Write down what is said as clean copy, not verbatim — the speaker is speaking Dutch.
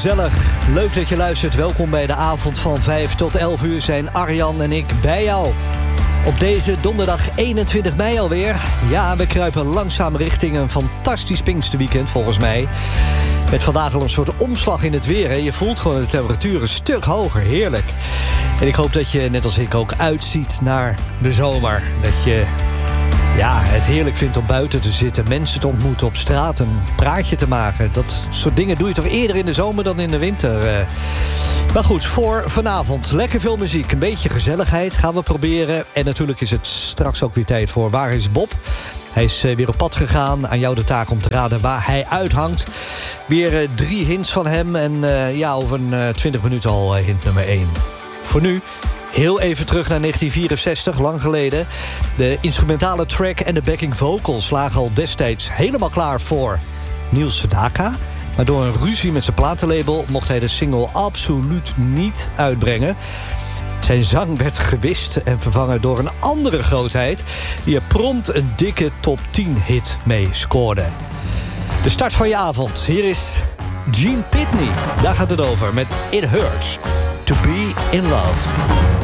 Gezellig, leuk dat je luistert. Welkom bij de avond van 5 tot 11 uur zijn Arjan en ik bij jou. Op deze donderdag 21 mei alweer. Ja, we kruipen langzaam richting een fantastisch Pinksterweekend volgens mij. Met vandaag al een soort omslag in het weer. Hè. Je voelt gewoon de temperatuur een stuk hoger. Heerlijk. En ik hoop dat je, net als ik, ook uitziet naar de zomer. Dat je het heerlijk vindt om buiten te zitten. Mensen te ontmoeten op straat. Een praatje te maken. Dat soort dingen doe je toch eerder in de zomer dan in de winter. Maar goed, voor vanavond lekker veel muziek. Een beetje gezelligheid gaan we proberen. En natuurlijk is het straks ook weer tijd voor Waar is Bob? Hij is weer op pad gegaan. Aan jou de taak om te raden waar hij uithangt. Weer 3 hints van hem. En over 20 minuten al hint nummer 1. Voor nu heel even terug naar 1964, lang geleden. De instrumentale track en de backing vocals lagen al destijds helemaal klaar voor Niels Sedaka. Maar door een ruzie met zijn platenlabel mocht hij de single absoluut niet uitbrengen. Zijn zang werd gewist en vervangen door een andere grootheid die er prompt een dikke top 10 hit mee scoorde. De start van je avond. Hier is Gene Pitney. Daar gaat het over met It Hurts to Be in Love.